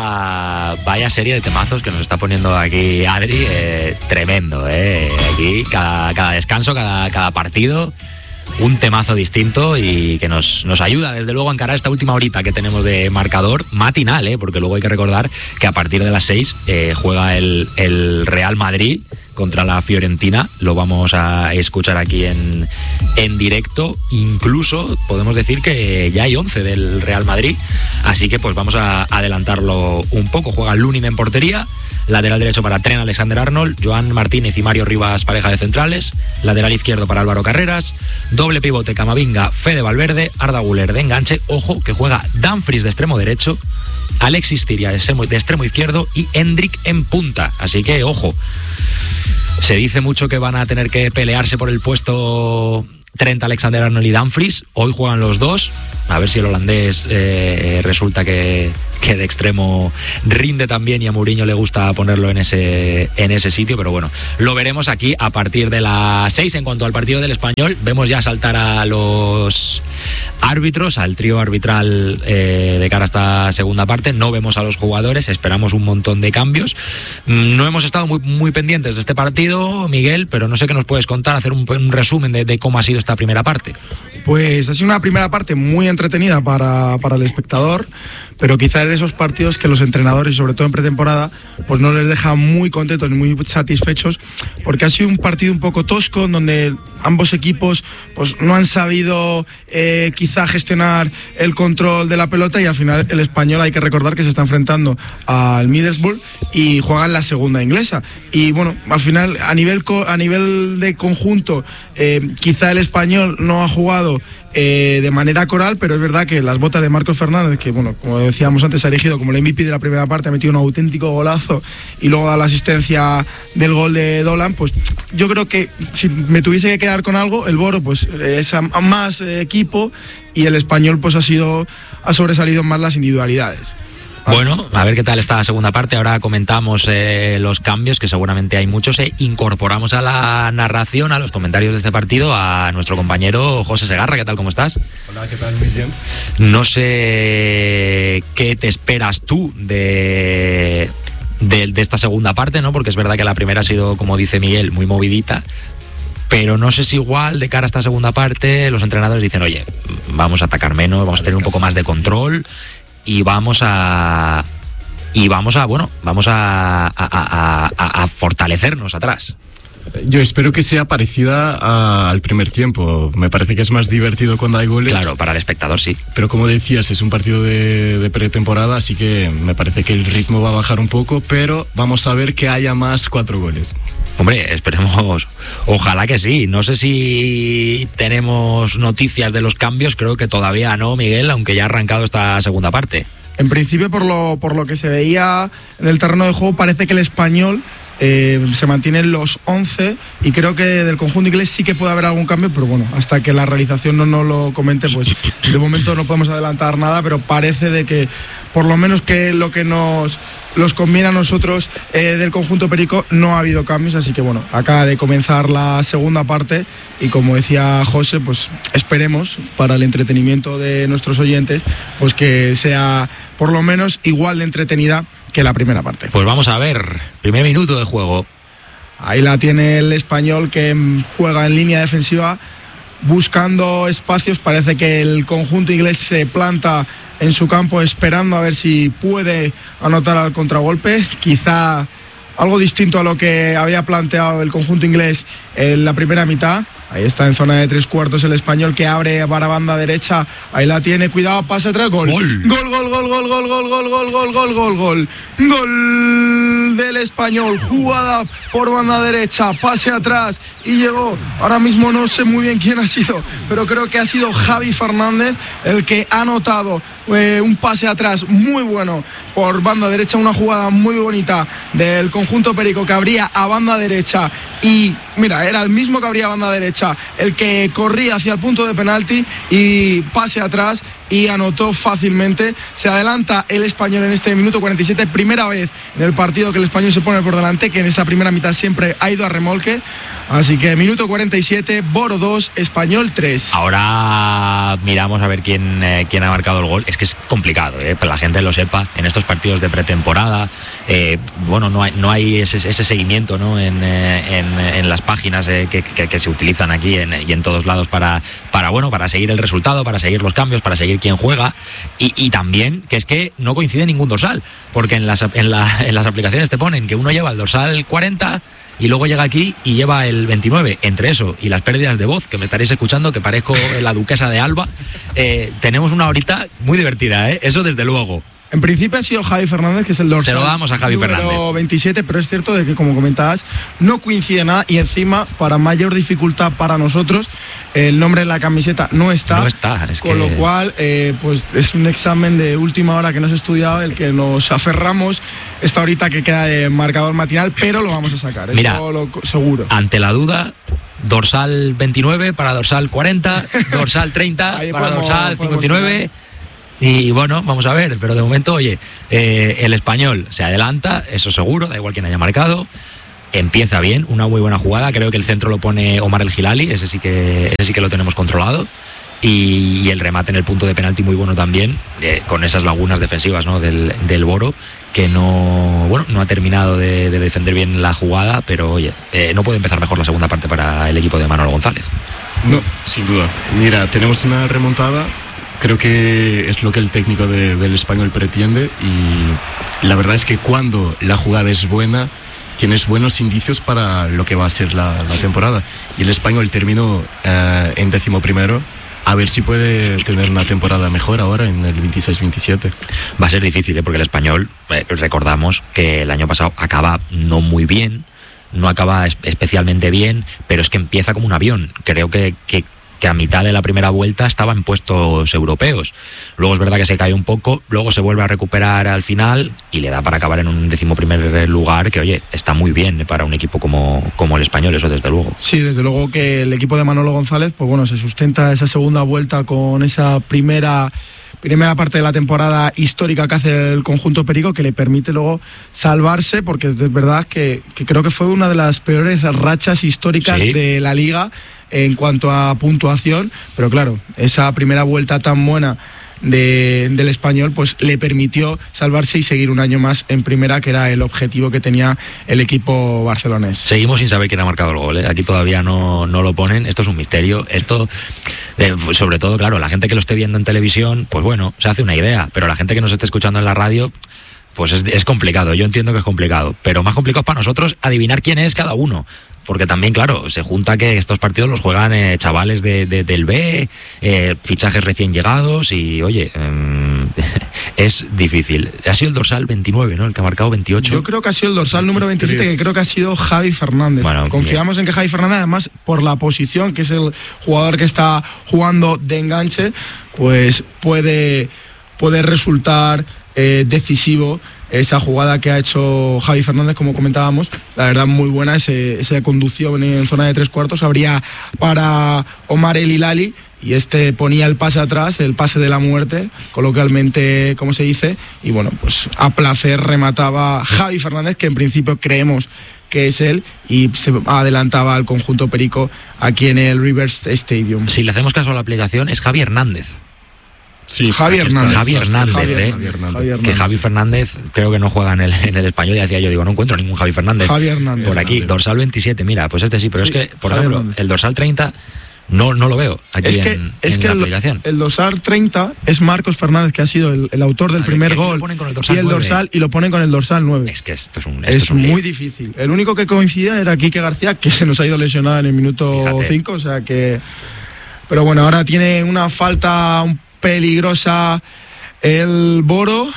vaya serie de temazos que nos está poniendo aquí Adri, tremendo, aquí cada descanso, cada partido, un temazo distinto y que nos ayuda desde luego a encarar esta última horita que tenemos de marcador matinal, porque luego hay que recordar que a partir de las 6 juega el Real Madrid contra la Fiorentina. Lo vamos a escuchar aquí en directo. Incluso podemos decir que ya hay 11 del Real Madrid, así que pues vamos a adelantarlo un poco. Juega Lunin en portería, lateral derecho para Trent Alexander-Arnold, Joan Martínez y Mario Rivas, pareja de centrales, lateral izquierdo para Álvaro Carreras, doble pivote Camavinga, Fede Valverde, Arda Güler de enganche, ojo que juega Dumfries de extremo derecho, Alexis Ciria de extremo izquierdo y Hendrik en punta, así que ojo. Se dice mucho que van a tener que pelearse por el puesto Trent Alexander-Arnold y Dumfries. Hoy juegan los dos. A ver si el holandés resulta que de extremo rinde también y a Mourinho le gusta ponerlo en ese sitio. Pero bueno, lo veremos aquí a partir de las 6. En cuanto al partido del Español, vemos ya saltar a los árbitros, al trío arbitral de cara a esta segunda parte. No vemos a los jugadores, esperamos un montón de cambios. No hemos estado muy pendientes de este partido, Miguel, pero no sé qué nos puedes contar, hacer un resumen de cómo ha sido esta primera parte. Pues ha sido una primera parte muy entretenida para el espectador, pero quizás es de esos partidos que los entrenadores, sobre todo en pretemporada, pues no les deja muy contentos ni muy satisfechos, porque ha sido un partido un poco tosco, en donde ambos equipos pues no han sabido quizá gestionar el control de la pelota, y al final el Español, hay que recordar que se está enfrentando al Middlesbrough y juegan la segunda inglesa, y bueno, al final a nivel de conjunto, quizá el Español no ha jugado de manera coral, pero es verdad que las botas de Marcos Fernández, que bueno, como decíamos antes, ha elegido como el MVP de la primera parte, ha metido un auténtico golazo y luego da la asistencia del gol de Dolan, pues yo creo que si me tuviese que quedar con algo, el Boro pues es a más equipo, y el Español pues ha sobresalido más las individualidades. Bueno, a ver qué tal esta segunda parte. Ahora comentamos los cambios, que seguramente hay muchos, incorporamos a la narración, a los comentarios de este partido, a nuestro compañero José Segarra. ¿Qué tal? ¿Cómo estás? Hola, ¿qué tal? Muy bien. No sé qué te esperas tú de esta segunda parte, ¿no? Porque es verdad que la primera ha sido, como dice Miguel, muy movidita, pero no sé si igual de cara a esta segunda parte los entrenadores dicen, oye, vamos a atacar menos, vamos a tener un poco más de control y vamos a fortalecernos atrás. Yo espero que sea parecida al primer tiempo. Me parece que es más divertido cuando hay goles. Claro, para el espectador sí. Pero como decías, es un partido de pretemporada, así que me parece que el ritmo va a bajar un poco, pero vamos a ver que haya más 4 goles. Hombre, esperemos, ojalá que sí. No sé si tenemos noticias de los cambios, creo que todavía no, Miguel, aunque ya ha arrancado esta segunda parte. En principio, por lo que se veía en el terreno de juego, parece que el Español se mantienen los 11, y creo que del conjunto inglés sí que puede haber algún cambio, pero bueno, hasta que la realización no lo comente, pues de momento no podemos adelantar nada, pero parece de que por lo menos que lo que nos conviene a nosotros del conjunto perico no ha habido cambios, así que bueno, acaba de comenzar la segunda parte y como decía José, pues esperemos para el entretenimiento de nuestros oyentes pues que sea por lo menos igual de entretenida que la primera parte. Pues vamos a ver, primer minuto de juego. Ahí la tiene el Español, que juega en línea defensiva buscando espacios. Parece que el conjunto inglés se planta en su campo esperando a ver si puede anotar al contragolpe, quizá algo distinto a lo que había planteado el conjunto inglés en la primera mitad. Ahí está en zona de 3/4 el Español, que abre para banda derecha. Ahí la tiene, cuidado, pase atrás, gol. Gol del Español, jugada por banda derecha, pase atrás y llegó. Ahora mismo no sé muy bien quién ha sido, pero creo que ha sido Javi Fernández el que ha anotado un pase atrás muy bueno por banda derecha, una jugada muy bonita del conjunto perico que abría a banda derecha, y mira, era el mismo que abría a banda derecha el que corría hacia el punto de penalti y pase atrás y anotó fácilmente. Se adelanta el Español en este minuto 47, primera vez en el partido que el Español se pone por delante, que en esa primera mitad siempre ha ido a remolque. Así que minuto 47, Boro 2, Español 3. Ahora miramos a ver quién ha marcado el gol. Es que es complicado, para que la gente lo sepa. En estos partidos de pretemporada, no hay ese seguimiento, ¿no? en las páginas que se utilizan aquí y en todos lados para seguir el resultado, para seguir los cambios, para seguir quién juega. Y también que es que no coincide ningún dorsal, porque en las aplicaciones te ponen que uno lleva el dorsal 40 y luego llega aquí y lleva el 29. Entre eso y las pérdidas de voz, que me estaréis escuchando, que parezco la duquesa de Alba, tenemos una horita muy divertida, eso desde luego. En principio ha sido Javi Fernández, que es el dorsal. Se lo damos a Javi Fernández. 27, pero es cierto de que, como comentabas, no coincide nada y encima, para mayor dificultad para nosotros, el nombre de la camiseta no está. Con lo cual, pues es un examen de última hora que no se ha estudiado, el que nos aferramos esta horita que queda de marcador matinal, pero lo vamos a sacar. Mira, eso lo seguro. Ante la duda, dorsal 29 para dorsal 40, dorsal 30 para dorsal 59. Y bueno, vamos a ver, pero de momento, oye, el Español se adelanta, eso seguro, da igual quién haya marcado. Empieza bien, una muy buena jugada. Creo que el centro lo pone Omar El Hilali, ese sí que lo tenemos controlado. Y el remate en el punto de penalti muy bueno también, con esas lagunas defensivas, ¿no? del Boro, que no ha terminado de defender bien la jugada, pero oye, no puede empezar mejor la segunda parte para el equipo de Manolo González. No, sin duda. Mira, tenemos una remontada. Creo que es lo que el técnico del Español pretende, y la verdad es que cuando la jugada es buena, tienes buenos indicios para lo que va a ser la temporada. Y el Español terminó en 11º. A ver si puede tener una temporada mejor ahora en el 26-27. Va a ser difícil, porque el Español, recordamos que el año pasado acaba no muy bien, no acaba especialmente bien, pero es que empieza como un avión. Creo que a mitad de la primera vuelta estaba en puestos europeos. Luego es verdad que se cae un poco, luego se vuelve a recuperar al final y le da para acabar en un 11º lugar, que oye, está muy bien para un equipo como el Español, eso desde luego. Sí, desde luego que el equipo de Manolo González, pues bueno, se sustenta esa segunda vuelta con esa primera parte de la temporada histórica que hace el conjunto perico, que le permite luego salvarse, porque es verdad que creo que fue una de las peores rachas históricas de la liga en cuanto a puntuación, pero claro, esa primera vuelta tan buena del Español pues le permitió salvarse y seguir un año más en primera, que era el objetivo que tenía el equipo barcelonés. Seguimos sin saber quién ha marcado el gol, aquí todavía no lo ponen. Esto es un misterio. Esto, sobre todo, claro, la gente que lo esté viendo en televisión, pues bueno, se hace una idea, pero la gente que nos esté escuchando en la radio, pues es complicado. Yo entiendo que es complicado, pero más complicado es para nosotros adivinar quién es cada uno. Porque también, claro, se junta que estos partidos los juegan chavales del B, fichajes recién llegados y, oye, es difícil. Ha sido el dorsal 29, ¿no? El que ha marcado 28. Yo creo que ha sido el dorsal número 27, que creo que ha sido Javi Fernández. Bueno, confiamos en que Javi Fernández, además, por la posición, que es el jugador que está jugando de enganche, pues puede resultar decisivo esa jugada que ha hecho Javi Fernández, como comentábamos. La verdad, muy buena esa conducción en zona de 3/4. Habría para Omar El Hilali y ponía el pase atrás, el pase de la muerte, coloquialmente como se dice, y bueno, pues a placer remataba Javi Fernández, que en principio creemos que es él, y se adelantaba al conjunto perico aquí en el Rivers Stadium. Si le hacemos caso a la aplicación, es Javi Hernández. Sí, Javi Hernández. Javi Hernández. Que Javi Fernández creo que no juega en el Español, y decía yo, no encuentro ningún Javi Fernández. Javi Hernández. Por aquí, dorsal 27, mira, pues este sí, pero es que, por ejemplo, el dorsal 30 no lo veo aquí en la aplicación. El dorsal 30 es Marcos Fernández, que ha sido el autor del primer gol, y lo ponen con el dorsal 9. Es que esto es muy difícil. El único que coincidía era Quique García, que se nos ha ido lesionado en el minuto 5, o sea que... Pero bueno, ahora tiene una falta peligrosa el Boro,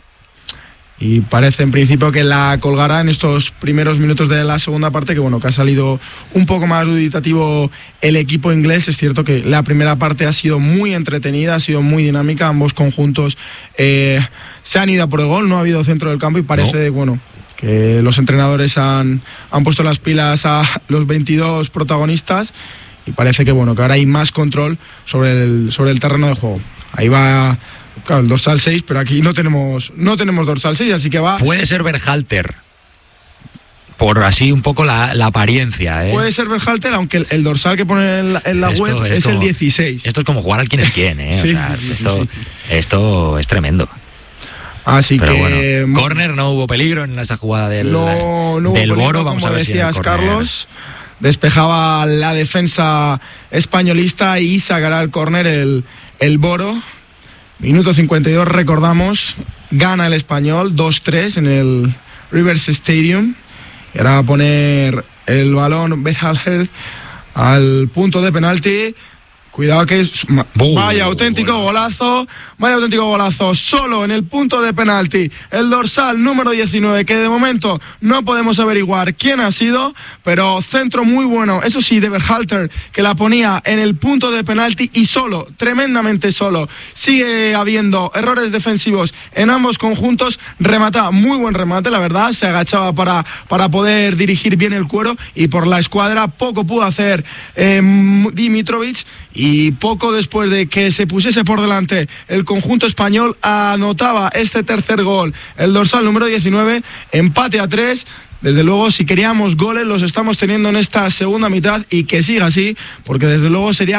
y parece en principio que la colgará en estos primeros minutos de la segunda parte, que bueno, que ha salido un poco más duditativo el equipo inglés. Es cierto que la primera parte ha sido muy entretenida, ha sido muy dinámica, ambos conjuntos se han ido a por el gol, no ha habido centro del campo, y parece que los entrenadores han puesto las pilas a los 22 protagonistas, y parece que que ahora hay más control sobre el terreno de juego. Ahí va, claro, el dorsal 6, pero aquí no tenemos dorsal 6, así que va... Puede ser Berhalter. por así un poco la apariencia. Puede ser Berhalter, aunque el dorsal que pone en la web es como, el 16. Esto es como jugar al quién es quién, Sí, o sea, sí. Esto es tremendo. Así pero que bueno, córner, no hubo peligro en esa jugada del peligro, Boro. Vamos como a ver decías, si Carlos. Despejaba la defensa españolista y sacará el córner el Boro. Minuto 52, recordamos. Gana el Español 2-3 en el Rivers Stadium. Y ahora va a poner el balón Berhalter al punto de penalti. Cuidado que es... Vaya auténtico golazo. Vaya auténtico golazo. Solo en el punto de penalti. El dorsal número 19, que de momento no podemos averiguar quién ha sido, pero centro muy bueno. Eso sí, de Berhalter, que la ponía en el punto de penalti y solo, tremendamente solo. Sigue habiendo errores defensivos en ambos conjuntos. Remata, muy buen remate, la verdad. Se agachaba para poder dirigir bien el cuero y por la escuadra poco pudo hacer Dimitrovic. Y poco después de que se pusiese por delante el conjunto español, anotaba este tercer gol el dorsal número 19, empate a 3. Desde luego, si queríamos goles, los estamos teniendo en esta segunda mitad y que siga así, porque desde luego sería